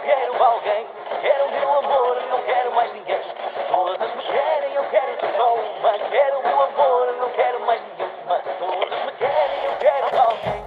quero alguém, quero o meu amor, não quero mais ninguém.